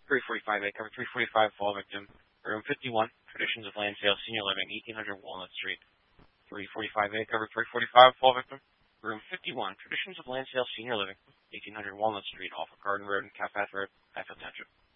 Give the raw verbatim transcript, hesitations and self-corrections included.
three forty-five A, cover three forty-five, fall victim. Room fifty-one, Traditions of Land Sale, Senior Living, eighteen hundred Walnut Street. three forty-five A, cover three forty-five, fall victim. Room fifty-one, Traditions of Land Sale, Senior Living, eighteen hundred Walnut Street, off of Garden Road and Calpath Road, Hatfield Township.